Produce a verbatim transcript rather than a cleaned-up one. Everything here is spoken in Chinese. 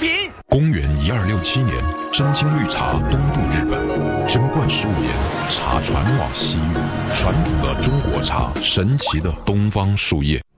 品。 公元一二六七年，真金绿茶东渡日本，贞观十五年，茶传往西域，传统的中国茶，神奇的东方树叶。